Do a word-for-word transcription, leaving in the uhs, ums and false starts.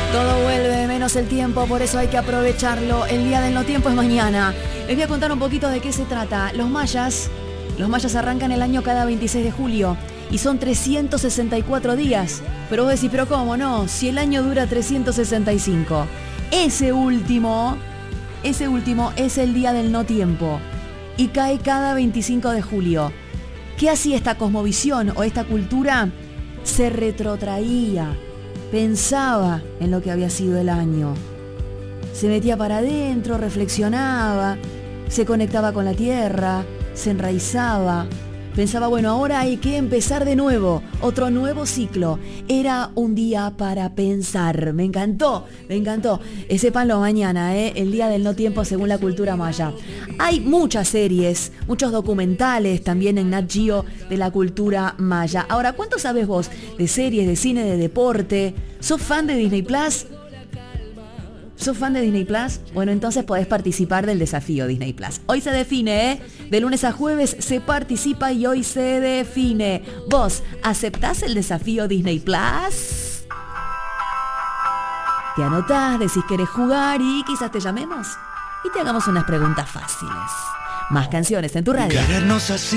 Todo vuelve menos el tiempo, por eso hay que aprovecharlo. El día del no tiempo es mañana. Les voy a contar un poquito de qué se trata. Los mayas, los mayas arrancan el año cada veintiséis de julio y son trescientos sesenta y cuatro días. Pero vos decís, ¿pero cómo no? Si el año dura trescientos sesenta y cinco. Ese último, ese último es el día del no tiempo y cae cada veinticinco de julio. ¿Qué hacía esta cosmovisión o esta cultura? Se retrotraía, pensaba en lo que había sido el año, se metía para adentro, reflexionaba, se conectaba con la tierra, se enraizaba, pensaba, bueno, ahora hay que empezar de nuevo, otro nuevo ciclo. Era un día para pensar. Me encantó, me encantó. Eh, sépanlo mañana, eh, el día del no tiempo según la cultura maya. Hay muchas series, muchos documentales también en Nat Geo de la cultura maya. Ahora, ¿cuánto sabes vos de series, de cine, de deporte? ¿Sos fan de Disney Plus? ¿Sos fan de Disney Plus? Bueno, entonces podés participar del desafío Disney Plus. Hoy se define, ¿eh? De lunes a jueves se participa y hoy se define. ¿Vos aceptás el desafío Disney Plus? Te anotás, decís que querés jugar y quizás te llamemos y te hagamos unas preguntas fáciles. Más canciones en tu radio.